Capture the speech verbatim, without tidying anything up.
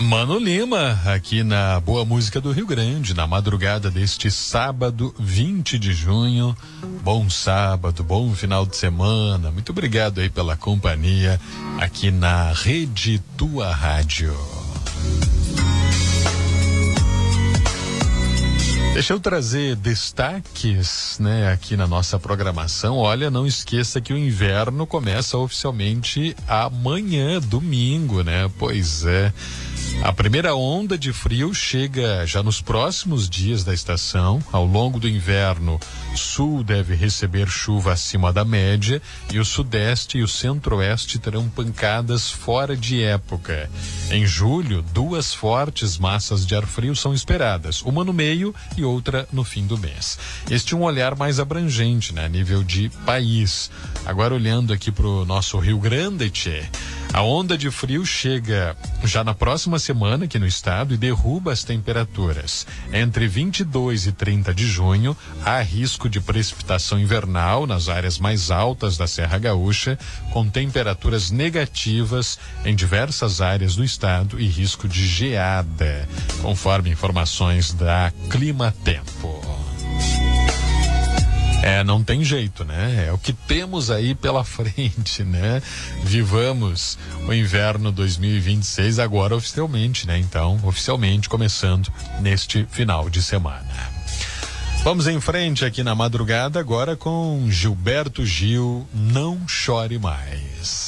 Mano Lima, aqui na Boa Música do Rio Grande, na madrugada deste sábado, vinte de junho. Bom sábado, bom final de semana. Muito obrigado aí pela companhia aqui na Rede Tua Rádio. Deixa eu trazer destaques, né, aqui na nossa programação. Olha, não esqueça que o inverno começa oficialmente amanhã, domingo, né? Pois é. A primeira onda de frio chega já nos próximos dias da estação. Ao longo do inverno, sul deve receber chuva acima da média e o sudeste e o centro-oeste terão pancadas fora de época. Em julho, duas fortes massas de ar frio são esperadas, uma no meio e outra no fim do mês. Este é um olhar mais abrangente, né, a nível de país. Agora olhando aqui para o nosso Rio Grande, tchê. A onda de frio chega já na próxima semana aqui no estado e derruba as temperaturas. Entre vinte e dois e trinta de junho, há risco de precipitação invernal nas áreas mais altas da Serra Gaúcha, com temperaturas negativas em diversas áreas do estado e risco de geada, conforme informações da Climatempo. É, não tem jeito, né? É o que temos aí pela frente, né? Vivamos o inverno dois mil e vinte e seis agora oficialmente, né? Então, oficialmente começando neste final de semana. Vamos em frente aqui na madrugada agora com Gilberto Gil, Não Chore Mais.